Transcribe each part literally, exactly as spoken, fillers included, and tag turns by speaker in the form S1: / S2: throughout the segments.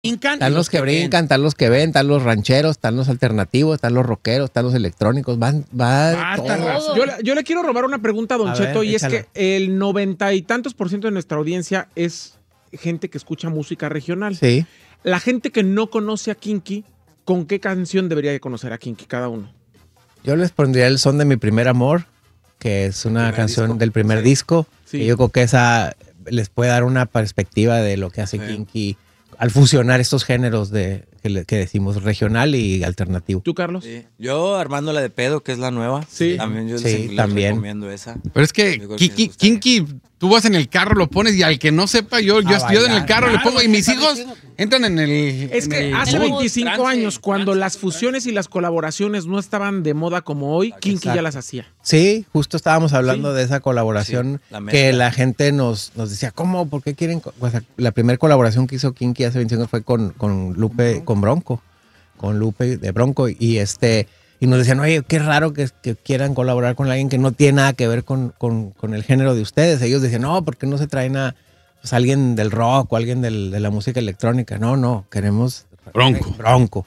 S1: brincan.
S2: Están los que brincan, están los que ven, están los rancheros, están los alternativos, están los rockeros, están los electrónicos, van, va todo.
S3: Yo, yo le quiero robar una pregunta a Don
S2: A
S3: Cheto,
S2: ver,
S3: y
S2: échala.
S3: es que el noventa y tantos por ciento de nuestra audiencia es gente que escucha música regional.
S2: Sí.
S3: La gente que no conoce a Kinky, ¿con qué canción debería de conocer a Kinky cada uno?
S2: Yo les pondría el Son de mi primer amor, que es una canción
S4: disco.
S2: del primer
S4: Sí.
S2: disco.
S3: Sí.
S2: Y yo creo que esa les puede dar una perspectiva de lo que hace
S4: Sí.
S2: Kinky al fusionar estos géneros de que, le- que decimos regional y alternativo.
S3: ¿Tú, Carlos?
S4: Sí. Yo armando la de pedo, que es la nueva.
S3: Sí.
S4: También yo
S2: Sí,
S4: les, les
S2: también.
S4: recomiendo esa.
S5: Pero es que
S4: Yo creo que
S5: Kinky,
S4: les gustaría.
S5: Kinky, tú vas en el carro, lo pones y al que no sepa, yo, yo
S2: A
S5: estoy en el
S2: bailar.
S5: carro, le
S1: Claro,
S5: pongo y
S1: ¿qué
S5: mis
S1: estás
S5: hijos
S1: diciendo?
S5: entran en el.
S3: Es
S5: en
S3: que
S5: el
S3: hace
S5: mood.
S3: veinticinco
S1: trance,
S3: años, cuando
S1: trance,
S3: las fusiones y las colaboraciones no estaban de moda como hoy, Kinky
S2: Exacto.
S3: ya las hacía.
S2: Sí, justo estábamos hablando
S3: Sí.
S2: de esa colaboración
S4: Sí, la mezcla.
S2: que la gente nos, nos decía, ¿cómo? ¿Por qué quieren? co-?" O sea, la primera colaboración que hizo Kinky hace veinticinco años fue con, con Lupe, con Bronco, con Lupe de Bronco, y este y nos decían, oye, qué raro que, que quieran colaborar con alguien que no tiene nada que ver con, con, con el género de ustedes. Ellos decían, no, ¿por qué no se traen a pues, alguien del rock o alguien del- de la música electrónica? No, no, queremos
S5: Bronco.
S2: Bronco.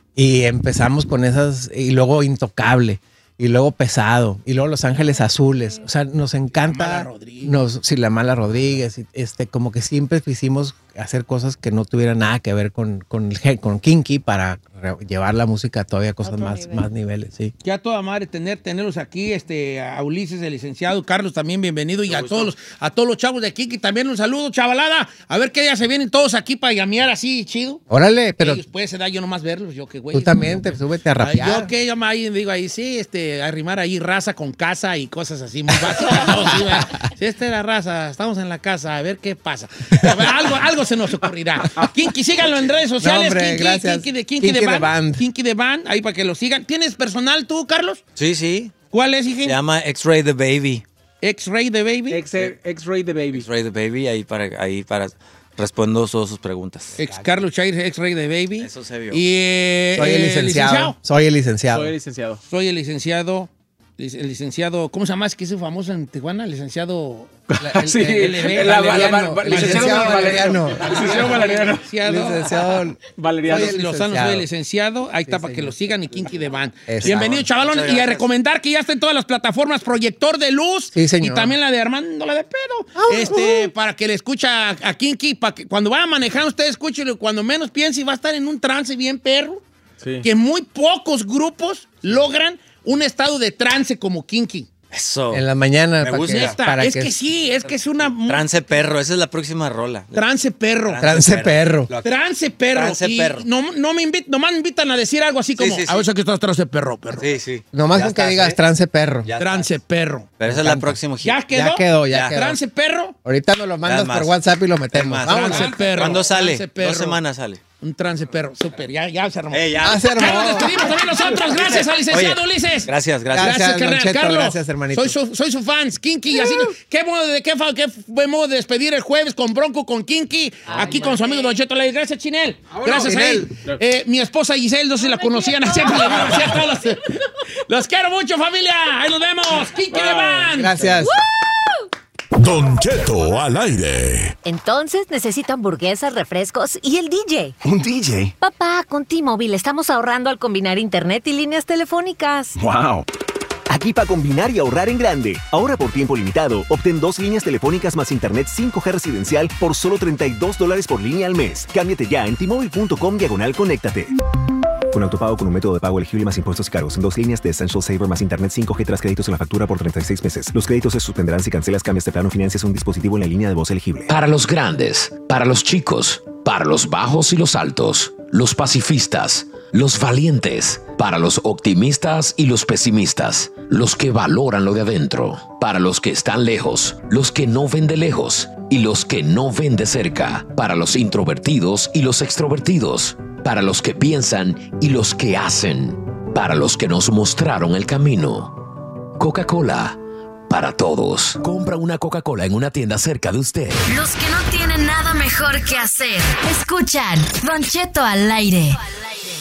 S2: Y empezamos con esas, y luego Intocable, y luego Pesado, y luego Los Ángeles Azules. O sea, nos encanta.
S1: La Mala Rodríguez.
S2: Nos, sí, La Mala Rodríguez. y, Este, como que siempre quisimos hacer cosas que no tuvieran nada que ver con, con, el, gen- con Kinky para re- llevar la música todavía a cosas
S6: Otro
S2: más,
S6: nivel.
S2: más niveles, sí.
S1: Que a toda madre tener, tenerlos aquí, este, a Ulises, el licenciado, Carlos también, bienvenido, y a todos los, a todos los chavos de aquí, que también un saludo, chavalada. A ver qué día se vienen todos aquí para llamear así, chido.
S2: Órale, pero
S1: Y después se da yo nomás verlos, yo qué güey.
S2: tú también te súbete a rapear.
S1: Yo que yo ahí digo ahí, sí, este, arrimar ahí raza con casa y cosas así muy básicas. No, sí, ¿verdad? Sí, esta es la raza, estamos en la casa, a ver qué pasa. A ver, algo, algo se nos ocurrirá. Kinky, síganlo en redes sociales.
S2: No, hombre,
S1: Kinky,
S2: gracias.
S1: Kinky de Kinky,
S2: Kinky
S1: de
S2: de
S1: Band.
S2: Band.
S1: Kinky de Band, ahí para que lo sigan. ¿Tienes personal tú, Carlos?
S4: Sí, sí.
S1: ¿Cuál es, hija?
S4: Se llama X-Ray the Baby.
S1: X-Ray de Baby.
S3: X- X-Ray the Baby.
S4: X-Ray the Baby, ahí para, ahí para respondo todas sus preguntas.
S1: Ex Carlos Chair, X-Ray de Baby.
S4: Eso se vio.
S1: Y eh,
S2: Soy el
S1: eh,
S2: licenciado. Soy el licenciado.
S3: Soy el licenciado.
S1: Soy el licenciado. lic- El licenciado, ¿cómo se llama? Es que es famoso en Tijuana, licenciado. la- el-
S3: Sí,
S1: el- el- el-
S3: la-
S1: Valeriano.
S3: la- la- licenciado Valeriano. Licenciado Valeriano.
S1: Licenciado.
S2: Licenciado.
S3: Valeriano.
S1: Soy el Lozano,
S2: licenciado.
S1: soy el licenciado. Ahí está
S2: Sí,
S1: para que
S2: señor.
S1: lo sigan y Kinky de Band.
S2: Eso.
S1: Bienvenido, chavalón.
S4: Muchas
S1: Y a
S4: gracias.
S1: recomendar que ya está en todas las plataformas Proyector de Luz.
S2: Sí, señor.
S1: Y también la de Armando, la de pedo. este, para que le escucha a, a Kinky, para que cuando vaya a manejar usted escúchelo. Cuando menos piense y va a estar en un trance bien perro.
S3: Sí.
S1: Que muy pocos grupos logran un estado de trance como Kinky.
S4: Eso.
S2: En la mañana.
S4: Me
S2: para
S4: gusta.
S2: que-
S1: Neta,
S2: para
S1: es que, sí, es que es una mu-
S4: Trance perro, esa es la próxima rola.
S1: trance perro.
S2: Trance perro.
S1: Trance perro.
S4: Trance
S1: Y
S4: perro.
S1: No, no me invit, nomás me invitan a decir algo así como,
S4: sí, sí.
S1: a veces que estás trance perro, perro.
S4: Sí, sí.
S2: Nomás
S4: Ya
S2: con que
S4: estás,
S2: digas
S4: ¿eh?
S2: trance perro.
S4: Ya
S1: Trance
S4: estás.
S1: perro.
S4: Pero esa es la próxima gira.
S1: ¿Ya quedó?
S2: Ya quedó, ya
S4: Ya.
S2: quedó.
S1: Trance perro.
S2: Ahorita nos lo mandas
S4: más.
S2: por WhatsApp y lo metemos.
S4: más.
S2: Vámonos.
S1: Trance perro.
S4: ¿Cuándo sale?
S1: Trance perro.
S4: Dos semanas sale.
S1: Un trance perro. Súper, ya, ya se armó.
S4: Eh, ya.
S2: Ah, se armó.
S1: Ya nos despedimos también nosotros. Gracias al licenciado
S4: Oye,
S1: Ulises.
S4: Gracias, gracias.
S2: Gracias, Don
S1: carnal.
S2: Cheto,
S1: Carlos,
S2: gracias, hermanito.
S1: Soy su, soy su fan, Kinky. Y así, ¿qué modo de qué, fa- qué buen modo de despedir el jueves con Bronco, con Kinky? Aquí con su amigo Don Cheto. Gracias, Chinel. Gracias a él. Eh, mi esposa Giselle, no sé si la conocían. Siempre le digo así a todos los, los quiero mucho, familia. Ahí nos vemos. Kinky de Van.
S2: Gracias.
S7: Don Cheto al aire.
S6: Entonces necesito hamburguesas, refrescos y el D J.
S7: ¿Un D J?
S6: Papá, con T-Mobile estamos ahorrando al combinar internet y líneas telefónicas.
S7: ¡Wow!
S8: Aquí para combinar y ahorrar en grande. Ahora por tiempo limitado, obtén dos líneas telefónicas más internet cinco G residencial por solo treinta y dos dólares por línea al mes. Cámbiate ya en T-Mobile.com diagonal conéctate. Con autopago con un método de pago elegible más impuestos cargos. En dos líneas de Essential Saver más internet cinco G tras créditos en la factura por treinta y seis meses. Los créditos se suspenderán si cancelas, cambias de plano, financias un dispositivo en la línea de voz elegible.
S9: Para los grandes, para los chicos, para los bajos y los altos, los pacifistas, los valientes, para los optimistas y los pesimistas, los que valoran lo de adentro, para los que están lejos, los que no ven de lejos y los que no ven de cerca, para los introvertidos y los extrovertidos, para los que piensan y los que hacen, para los que nos mostraron el camino. Coca-Cola, para todos. Compra una Coca-Cola en una tienda cerca de usted.
S10: Los que no tienen nada mejor que hacer, escuchan Don Cheto al aire.